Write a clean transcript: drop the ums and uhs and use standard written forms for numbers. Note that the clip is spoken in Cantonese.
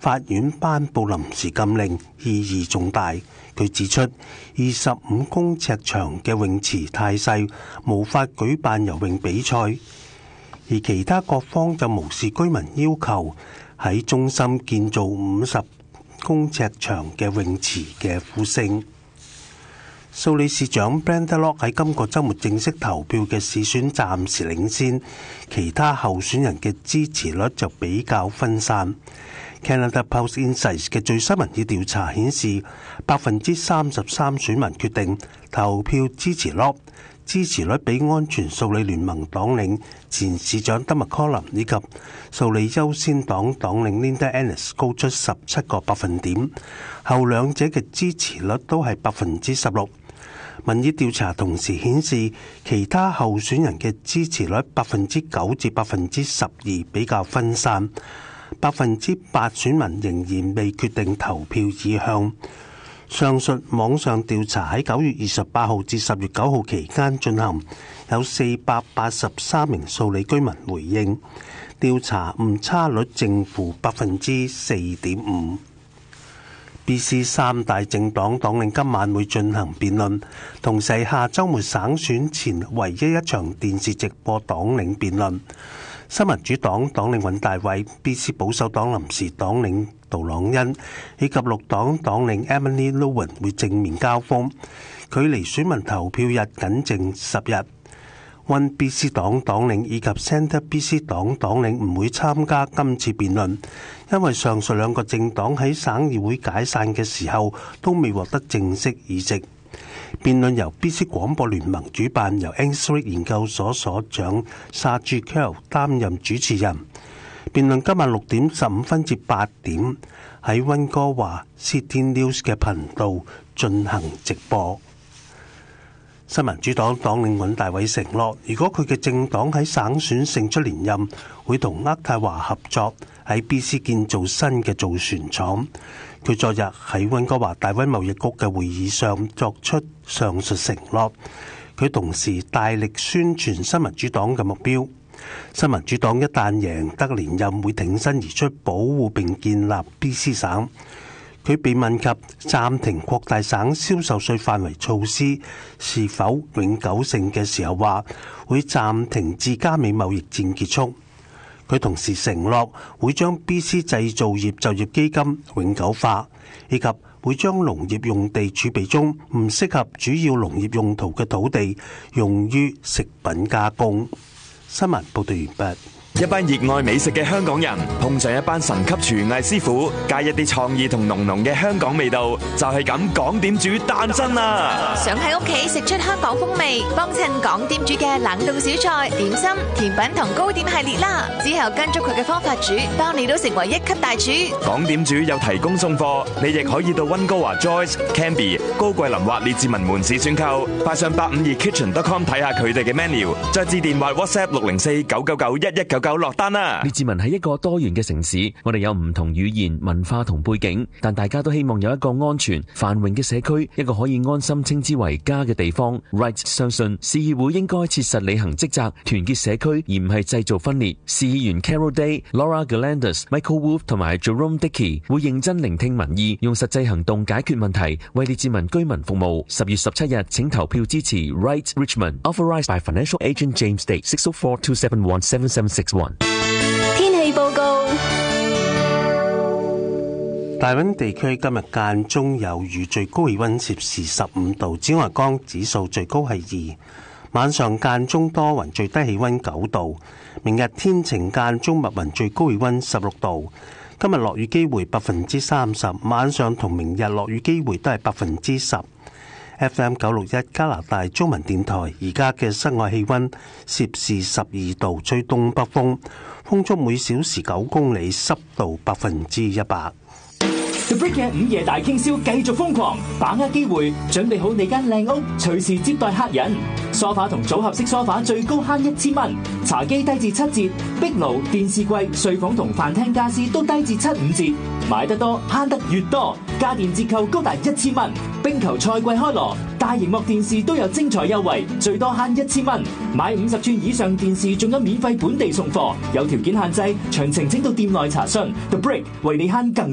法院頒布臨時禁令，意義重大。佢指出，25公尺長嘅泳池太細，無法舉辦游泳比賽，而其他各方就無視居民要求，喺中心建造50公尺長嘅泳池嘅呼聲。蘇里市長 Brenda Locke 喺今個週末正式投票嘅市選暫時領先，其他候選人嘅支持率就比較分散。Canada Post Insights 嘅最新民意調查顯示，33%選民決定投票支持 Locke， 支持率比安全素里聯盟黨領前市長德麥柯林以及素里優先黨黨領 Linda Ennis 高出17個百分點，後兩者嘅支持率都係16%。民意調查同時顯示，其他候選人嘅支持率9%至12%比較分散。8%選民仍然未決定投票意向。上述網上調查喺9月28號至10月9號期間進行，有483名素里居民回應，調查誤差率正負4.5%。BC 三大政黨黨領今晚會進行辯論，同時係下週末省選前唯一一場電視直播黨領辯論。新民主黨黨領尹大偉、BC 保守黨臨時黨領杜朗恩以及綠黨黨領 Emily Lewin 會正面交鋒，距離選民投票日僅剩10日。溫 BC 黨黨領以及 Centre BC 黨黨領唔會參加今次辯論，因為上述兩個政黨喺省議會解散嘅時候都未獲得正式議席。辯論由 BC 廣播聯盟主辦，由 Ainsworth 研究所所長 Saji Curl 擔任主持人。辯論今晚6點15分至8點喺溫哥華 City News 嘅頻道進行直播。新民主黨黨領尹大偉承諾，如果佢嘅政黨喺省選勝出連任，會同渥太華合作喺 BC 建造新嘅造船廠。佢昨日喺溫哥華大溫貿易局嘅會議上作出上述承諾。佢同時大力宣傳新民主黨嘅目標。新民主黨一旦贏得連任，會挺身而出保護並建立 BC 省。佢被問及暫停擴大省銷售稅範圍措施是否永久性嘅時候，話會暫停至加美貿易戰結束。佢同時承諾會將 BC 製造業就業基金永久化，以及會將農業用地儲備中唔適合主要農業用途嘅土地用於食品加工。新聞報道完畢。 一班熱愛美食嘅香港人碰上一班神級廚藝師傅，加一啲創意同濃濃嘅香港味道，就係咁港點煮誕生啦！ 想喺屋企食出香港風味，幫襯港點煮嘅冷凍小菜、點心、甜品同糕點系列啦。之後跟足佢嘅方法煮，當你都成為一級大廚。 港點煮又提供送貨，你亦可以到溫哥華 Joyce、Canby、高貴林或列治文門市選購，快上852kitchen.com 睇下佢哋嘅 menu， 再致電或 WhatsApp 604-999-1199落單啦！列治文係一個多元嘅城市，我哋有唔同語言、文化同背景，但大家都希望有一個安全、繁榮嘅社區，一個可以安心稱之為家嘅地方。Right 相信市議會應該切實履行職責，團結社區，而唔係製造分裂。市議員 Carol Day、Laura Galandas、Michael Wolf 同埋 Jerome Dickey 會認真聆聽民意，用實際行動解決問題，為列治文居民服務。10月17日，請投票支持 Right Richmond。Authorized by Financial Agent James Day 604-271-7761。 天氣報告： 大溫地區今日間中有雨，最高氣溫攝氏15度，紫外光指數最高係2。晚上間中多雲，最低氣溫9度。明日天晴間中密雲，最高氣溫16度。今日落雨機會30%，晚上同明日落雨機會都係10%。FM 961加拿大中文電台，而家嘅室外氣溫攝氏12度，吹東北風，風速每小時9公里，濕度100%。 The Brick 嘅午夜大傾銷繼續瘋狂，把握機會，準備好你間靚屋，隨時接待客人。梳化同組合式梳化最高慳1000蚊，茶几低至7折，壁爐、電視櫃、睡房同飯廳家私都低至75折。買得多慳得越多，家電折扣高達1000蚊。冰球賽季開鑼，大螢幕電視都有精彩優惠，最多慳1000蚊。買50寸以上電視仲有免費本地送貨，有條件限制，詳情請到店內查詢。The Brick 為你慳更